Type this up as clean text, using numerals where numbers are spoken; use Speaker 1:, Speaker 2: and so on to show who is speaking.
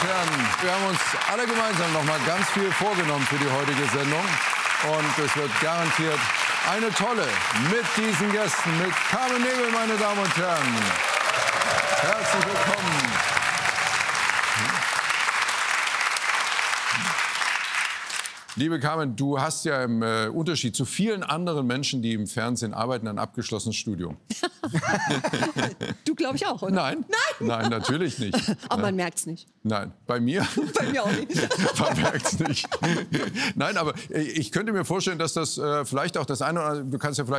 Speaker 1: Herren, wir haben uns alle gemeinsam noch mal ganz viel vorgenommen für die heutige Sendung. Und es wird garantiert eine tolle mit diesen Gästen, mit Carmen Nebel, meine Damen und Herren. Herzlich willkommen. Liebe Carmen, du hast ja im Unterschied zu vielen anderen Menschen, die im Fernsehen arbeiten, ein abgeschlossenes Studium.
Speaker 2: Du, glaube ich, auch, oder?
Speaker 1: Nein.
Speaker 2: Nein?
Speaker 1: Nein, natürlich nicht.
Speaker 2: Aber man merkt es nicht.
Speaker 1: Nein, bei mir?
Speaker 2: Bei mir auch nicht.
Speaker 1: Man merkt es nicht. Nein, aber ich könnte mir vorstellen, dass das vielleicht auch das eine oder andere, du kannst ja vielleicht